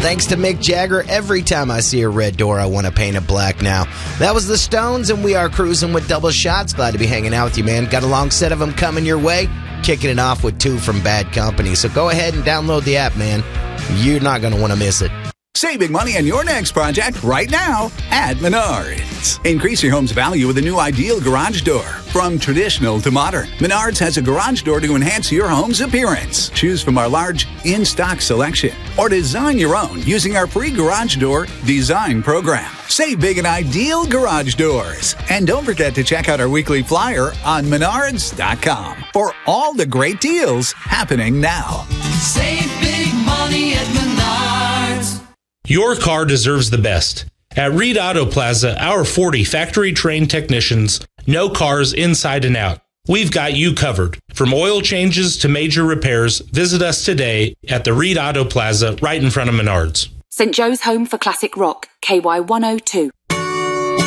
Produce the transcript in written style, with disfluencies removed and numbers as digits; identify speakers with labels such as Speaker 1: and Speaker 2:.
Speaker 1: thanks to Mick Jagger, every time I see a red door, I want to paint it black now. That was the Stones, and we are cruising with double shots. Glad to be hanging out with you, man. Got a long set of them coming your way. Kicking it off with 2 from Bad Company. So go ahead and download the app, man. You're not going to want to miss it.
Speaker 2: Saving money on your next project right now at Menards. Increase your home's value with a new ideal garage door. From traditional to modern, Menards has a garage door to enhance your home's appearance. Choose from our large in-stock selection or design your own using our free garage door design program. Save big on ideal garage doors. And don't forget to check out our weekly flyer on Menards.com for all the great deals happening now.
Speaker 3: Save big money at Menards.
Speaker 4: Your car deserves the best. At Reed Auto Plaza, our 40 factory-trained technicians know cars inside and out. We've got you covered. From oil changes to major repairs, visit us today at the Reed Auto Plaza right in front of Menards.
Speaker 5: St. Joe's Home for Classic Rock, KY 102.